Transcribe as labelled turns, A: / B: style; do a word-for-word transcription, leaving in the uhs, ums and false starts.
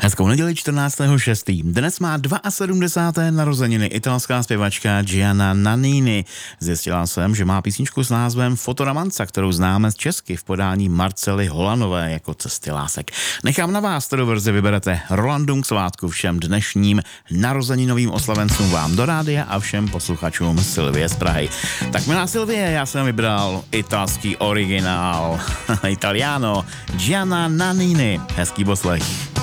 A: Hezkou neděli čtrnáctého šestého Dnes má sedmdesát dva narozeniny italská zpěvačka Gianna Nannini. Zjistila jsem, že má písničku s názvem Fotoramanca, kterou známe z Česky v podání Marcely Holanové jako Cesty lásek. Nechám na vás, kterou verzi vyberete. Rolandům k svátku všem dnešním narozeninovým oslavencům vám do rádia a všem posluchačům Silvie z Prahy. Tak milá Silvie, já jsem vybral italský originál Italiano Gianna Nannini. Hezký poslech.